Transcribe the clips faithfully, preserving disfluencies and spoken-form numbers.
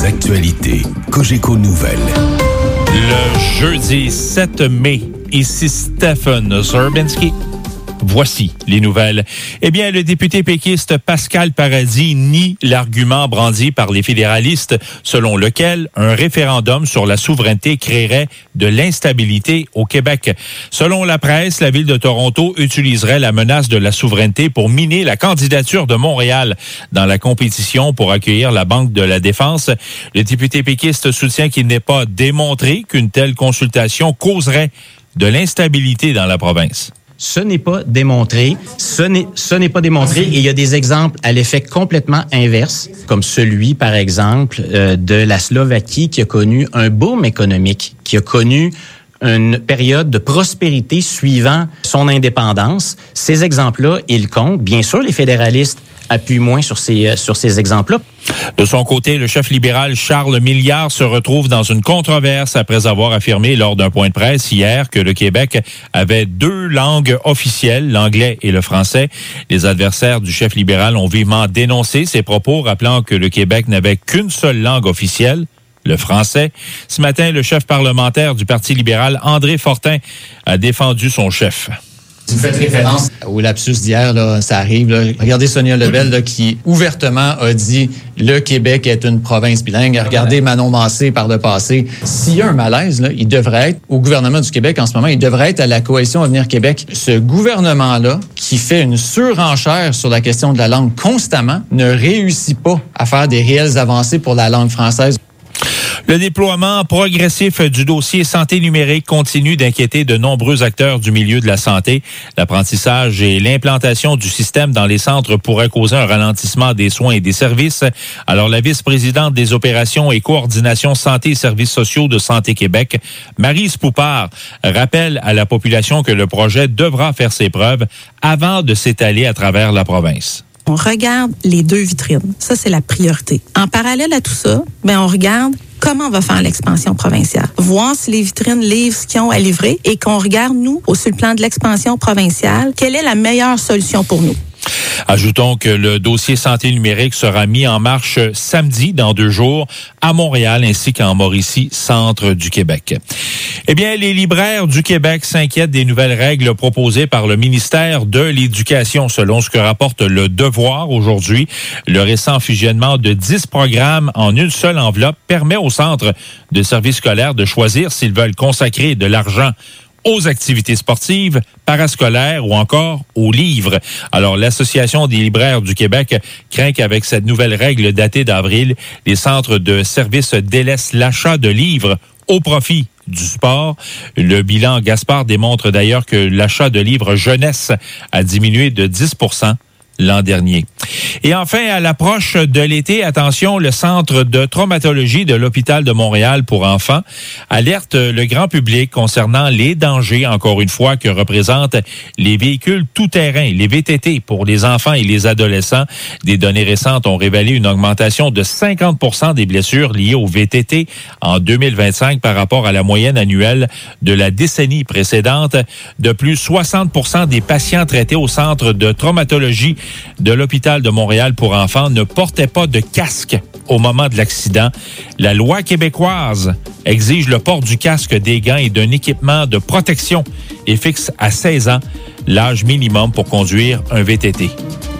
actualités. Cogeco Nouvelles. Le jeudi sept mai, ici Stephen Zerbinski. Voici les nouvelles. Eh bien, le député péquiste Pascal Paradis nie l'argument brandi par les fédéralistes selon lequel un référendum sur la souveraineté créerait de l'instabilité au Québec. Selon la presse, la ville de Toronto utiliserait la menace de la souveraineté pour miner la candidature de Montréal dans la compétition pour accueillir la Banque de la Défense. Le député péquiste soutient qu'il n'est pas démontré qu'une telle consultation causerait de l'instabilité dans la province. Ce n'est pas démontré, ce n'est, ce n'est pas démontré et il y a des exemples à l'effet complètement inverse, comme celui, par exemple, euh, de la Slovaquie qui a connu un boom économique, qui a connu une période de prospérité suivant son indépendance. Ces exemples-là, ils comptent. Bien sûr, les fédéralistes appuient moins sur ces, sur ces exemples-là. De son côté, le chef libéral Charles Milliard se retrouve dans une controverse après avoir affirmé lors d'un point de presse hier que le Québec avait deux langues officielles, l'anglais et le français. Les adversaires du chef libéral ont vivement dénoncé ces propos, rappelant que le Québec n'avait qu'une seule langue officielle, le français. Ce matin, le chef parlementaire du Parti libéral, André Fortin, a défendu son chef. Vous faites référence au lapsus d'hier, là, ça arrive. Là. Regardez Sonia Lebel là, qui ouvertement a dit « Le Québec est une province bilingue ». Regardez Manon Massé par le passé. S'il y a un malaise, là, il devrait être au gouvernement du Québec en ce moment, il devrait être à la Coalition Avenir Québec. Ce gouvernement-là, qui fait une surenchère sur la question de la langue constamment, ne réussit pas à faire des réelles avancées pour la langue française. Le déploiement progressif du dossier santé numérique continue d'inquiéter de nombreux acteurs du milieu de la santé. L'apprentissage et l'implantation du système dans les centres pourraient causer un ralentissement des soins et des services. Alors, la vice-présidente des opérations et coordination santé et services sociaux de Santé Québec, Maryse Poupard, rappelle à la population que le projet devra faire ses preuves avant de s'étaler à travers la province. On regarde les deux vitrines. Ça, c'est la priorité. En parallèle à tout ça, ben, on regarde comment on va faire l'expansion provinciale. Voir si les vitrines livrent ce qu'ils ont à livrer et qu'on regarde, nous, au sur le plan de l'expansion provinciale, quelle est la meilleure solution pour nous. Ajoutons que le dossier santé numérique sera mis en marche samedi, dans deux jours, à Montréal ainsi qu'en Mauricie, centre du Québec. Eh bien, les libraires du Québec s'inquiètent des nouvelles règles proposées par le ministère de l'Éducation, selon ce que rapporte Le Devoir aujourd'hui. Le récent fusionnement de dix programmes en une seule enveloppe permet aux centres de services scolaires de choisir s'ils veulent consacrer de l'argent aux activités sportives, parascolaires ou encore aux livres. Alors, l'Association des libraires du Québec craint qu'avec cette nouvelle règle datée d'avril, les centres de services délaissent l'achat de livres au profit du sport. Le bilan Gaspard démontre d'ailleurs que l'achat de livres jeunesse a diminué de dix pour cent l'an dernier. Et enfin, à l'approche de l'été, attention, le Centre de traumatologie de l'Hôpital de Montréal pour enfants alerte le grand public concernant les dangers, encore une fois, que représentent les véhicules tout-terrain, les V T T, pour les enfants et les adolescents. Des données récentes ont révélé une augmentation de cinquante pour cent des blessures liées au V T T en deux mille vingt-cinq par rapport à la moyenne annuelle de la décennie précédente. De plus, soixante pour cent des patients traités au Centre de traumatologie de l'Hôpital de Montréal pour enfants ne portaient pas de casque au moment de l'accident. La loi québécoise exige le port du casque, des gants et d'un équipement de protection et fixe à seize ans l'âge minimum pour conduire un V T T.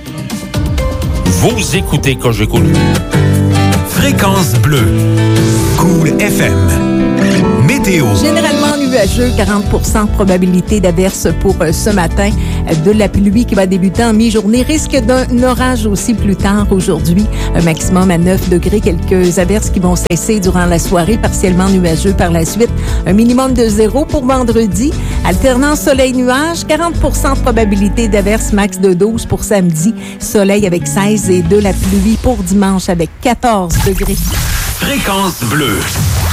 Vous écoutez Cogeco. Fréquence bleue. Cool F M. Météo. Généralement nuageux, quarante pour cent de probabilité d'averse pour ce matin. De la pluie qui va débuter en mi-journée. Risque d'un orage aussi plus tard aujourd'hui. Un maximum à neuf degrés. Quelques averses qui vont cesser durant la soirée. Partiellement nuageux par la suite. Un minimum de zéro pour vendredi. Alternance soleil-nuage. quarante pour cent de probabilité d'averse. Max de douze pour samedi. Soleil avec seize et de la pluie pour dimanche avec quatorze degrés. Fréquence bleue.